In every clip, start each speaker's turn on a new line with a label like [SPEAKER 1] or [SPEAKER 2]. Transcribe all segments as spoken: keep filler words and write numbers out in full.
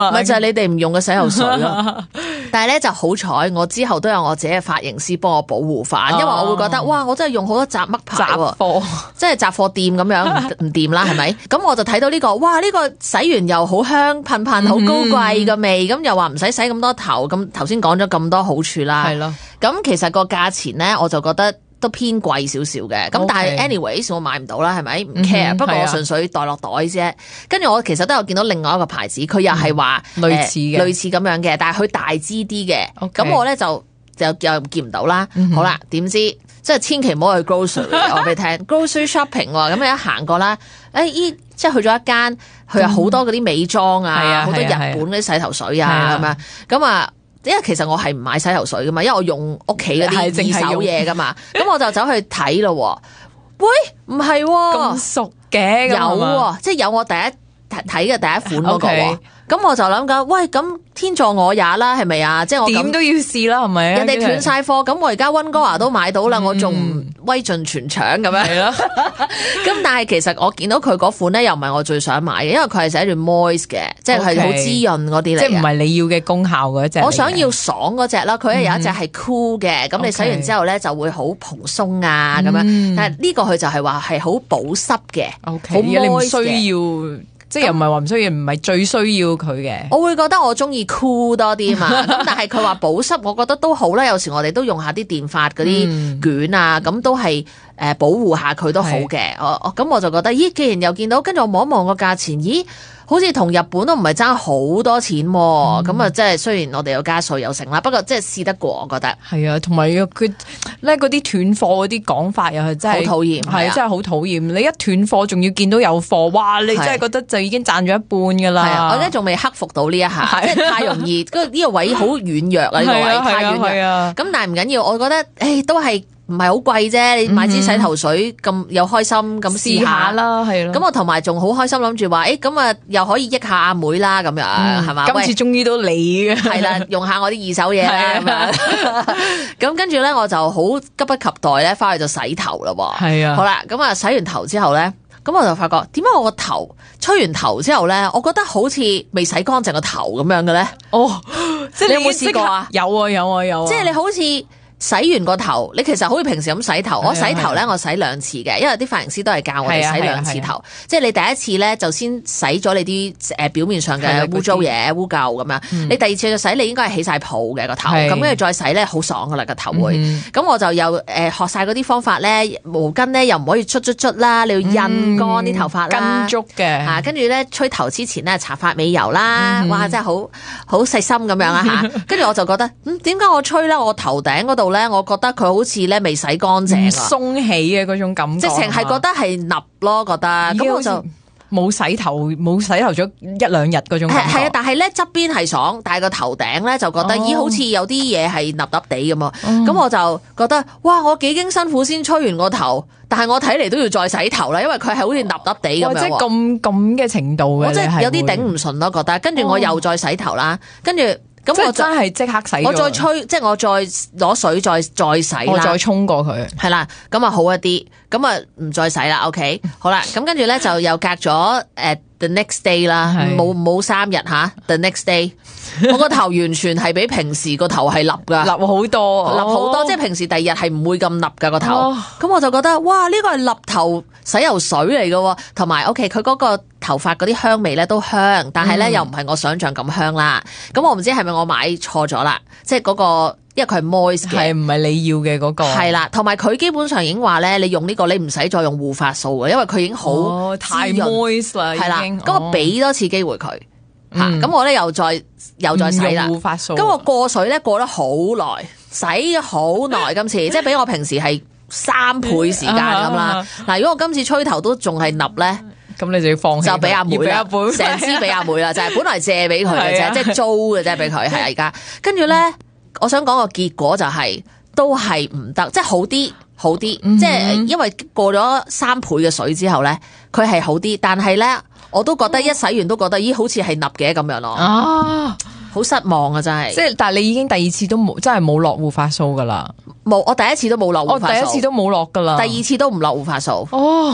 [SPEAKER 1] 咪就係你哋唔用嘅洗頭水咯。但係咧就好彩，我之後都有我自己嘅髮型師幫我補護翻，因為我會覺得哇，我真係用好多雜乜牌喎，
[SPEAKER 2] 雜貨
[SPEAKER 1] 即係雜貨店咁樣唔掂啦，係咪？咁我就睇到呢個，哇！呢個洗完又好香噴噴，好高貴嘅味，咁又話唔使洗咁多頭，咁頭先講咗咁多好處啦。
[SPEAKER 2] 係咯。
[SPEAKER 1] 咁其實個價錢咧，我就覺得都偏貴少少嘅。咁但係 anyways 我買唔到啦，係咪？唔 care。不過我純粹袋落袋啫。跟住我其實都有見到另外一個牌子，佢又係話
[SPEAKER 2] 類似嘅，
[SPEAKER 1] 類似咁樣嘅，但係佢大支啲嘅。咁我咧就就又見唔到啦。好啦，點知即係千祈唔好去 grocery，我話俾你聽，grocery shopping 喎。咁你一行過啦，誒依即係去咗一間，佢有好多嗰啲美妝啊，好多日本嗰啲洗頭水啊咁樣。咁啊，因為其實我係唔買洗頭水噶嘛，因為我用屋企嗰啲二手嘢噶嘛。咁我就走去睇咯。喂，唔係
[SPEAKER 2] 咁熟嘅，
[SPEAKER 1] 有喎，即係有我第一睇嘅第一款嗰個喎。咁我就諗緊，喂，咁天助我也啦，係咪啊？即係我
[SPEAKER 2] 點都要試啦，係咪？
[SPEAKER 1] 人哋斷晒貨，咁我而家溫哥華都買到啦，我仲威盡全場咁樣。係咯。咁但係其實我見到佢嗰款咧，又唔係我最想買嘅，因為佢係寫住 moist 嘅，即係係好滋潤嗰啲嚟嘅。
[SPEAKER 2] 即係唔係你要嘅功效嗰隻。
[SPEAKER 1] 我想要爽嗰隻啦，佢有一隻係 cool 嘅，咁你洗完之後咧就會好蓬鬆啊咁樣。但係呢個佢就係話係好保濕嘅，好 moist 嘅。
[SPEAKER 2] 你唔需要。即係又唔係話唔需要，唔係最需要佢嘅。
[SPEAKER 1] 我會覺得我中意 cool 多啲嘛，咁但係佢話保濕，我覺得都好啦。有時我哋都用下啲電髮嗰啲卷啊，咁、嗯、都係誒保護下佢都好嘅。我我咁我就覺得，咦，既然又見到，跟住我望一望個價錢，咦，好似同日本都唔係爭好多錢喎。咁啊、嗯，即係雖然我哋有加稅有成啦，不過即係試得過，我覺得
[SPEAKER 2] 係啊。同埋佢咧嗰啲斷貨嗰啲講法又係真係
[SPEAKER 1] 好討厭，
[SPEAKER 2] 係真係好討厭。你一斷貨仲要見到有貨，哇！你真係覺得就已經賺咗一半㗎啦。係啊，
[SPEAKER 1] 我而家仲未克服到呢一下，即係太容易。嗰呢個位好軟弱啊，呢個位太軟弱。咁但係唔緊要，我覺得誒都係。唔係好貴啫，你買支洗頭水咁又開心咁試下
[SPEAKER 2] 啦，係咯。
[SPEAKER 1] 咁我同埋仲好開心諗住話，誒咁啊又可以益下阿妹啦，咁樣係嘛？
[SPEAKER 2] 今次終於都你嘅，
[SPEAKER 1] 係啦，用下我啲二手嘢啦咁樣。咁跟住咧，我就好急不及待咧，翻去就洗頭啦喎。
[SPEAKER 2] 係啊。
[SPEAKER 1] 好啦，咁啊洗完頭之後咧，咁我就發覺點解我個頭吹完頭之後咧，我覺得好似未洗乾淨個頭咁樣嘅咧？哦，即係你有冇試過啊？
[SPEAKER 2] 有啊有啊有啊！
[SPEAKER 1] 即係你好似。洗完個頭，你其實好似平時咁洗頭。我洗頭咧，我洗兩次嘅，因為啲髮型師都係教我哋洗兩次頭。即係你第一次咧，就先洗咗你啲誒表面上嘅污糟嘢、污垢咁樣。你第二次就洗，你應該係起晒泡嘅個頭。咁跟住再洗咧，好爽噶啦個頭會。咁我就又誒學晒嗰啲方法咧，毛巾咧又唔可以捽捽捽啦，你要印乾啲頭髮啦，
[SPEAKER 2] 跟足嘅
[SPEAKER 1] 嚇。跟住咧吹頭之前咧，搽髮尾油啦，哇！真係好好細心咁樣啊嚇。跟住我就覺得，嗯，點解我吹咧？我頭頂嗰度咧，我覺得佢好似咧未洗乾淨啊，
[SPEAKER 2] 鬆起嘅嗰種感覺，
[SPEAKER 1] 直情係覺得係立咯，覺得咁我就
[SPEAKER 2] 冇洗頭冇洗頭咗一兩日嗰種感覺。
[SPEAKER 1] 係啊，但係咧側邊係爽，但係個頭頂咧就覺得、哦、咦好似有啲嘢係立立地咁啊，咁、嗯、我就覺得哇我幾經辛苦先吹完個頭，但係我睇嚟都要再洗頭啦，因為佢係好似立立地咁樣。即係
[SPEAKER 2] 咁咁嘅程度嘅，
[SPEAKER 1] 我真係有啲頂唔順咯，覺得。跟住我又再洗頭啦，跟住。咁我
[SPEAKER 2] 真係即刻洗，
[SPEAKER 1] 我再吹，即係我再攞水再再洗啦，
[SPEAKER 2] 我再沖過佢，
[SPEAKER 1] 係啦，咁啊好一啲，咁啊唔再洗啦 ，OK，好啦，咁跟住咧就又隔咗誒 the next day 啦，冇冇三日吓 the next day， 我個頭完全係比平時個頭係立噶，
[SPEAKER 2] 立好多，
[SPEAKER 1] 立好多，即係平時第二日係唔會咁立噶個頭，咁我就覺得哇呢個係立頭洗油水嚟噶，同埋 OK 佢嗰個頭髮嗰啲香味咧都香，但係咧、嗯、又唔係我想象咁香啦。咁我唔知係咪我買錯咗啦，即係嗰個，因為佢係 moist 嘅，
[SPEAKER 2] 係唔係你要嘅嗰個？係
[SPEAKER 1] 啦，同埋佢基本上已經話咧，你用呢個你唔使再用護髮素嘅，因為佢已經好、哦、
[SPEAKER 2] 太 moist 啦，
[SPEAKER 1] 係啦。咁我俾多次機會佢吓，咁、嗯、我咧又再又再洗啦。
[SPEAKER 2] 護髮素，
[SPEAKER 1] 咁我過水咧過得好耐，洗咗好耐，今次即係比我平時係三倍時間咁啦。嗱，如果我今次吹頭都仲係立咧。
[SPEAKER 2] 咁你就要放棄，
[SPEAKER 1] 就俾阿妹啦，成支俾阿妹啦，就係本來借俾佢嘅啫，即係租嘅啫，俾佢係啊而家。跟住咧，我想講個結果就係、是、都係唔得，即係好啲好啲，嗯、即係因為過咗三倍嘅水之後咧，佢係好啲，但係咧我都覺得一洗完都覺得咦好似係立嘅咁樣咯。啊，好失望啊真係。即係
[SPEAKER 2] 但係你已經第二次都冇，真係冇落護髮素噶啦。
[SPEAKER 1] 冇，我第一次都冇落護髮素，
[SPEAKER 2] 我第一次都冇落噶啦，
[SPEAKER 1] 第二次都唔落護髮素。
[SPEAKER 2] 哦。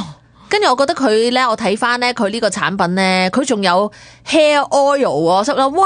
[SPEAKER 1] 跟住我覺得佢咧，我睇翻咧佢呢個產品咧，佢仲有 hair oil 喎，我心諗哇！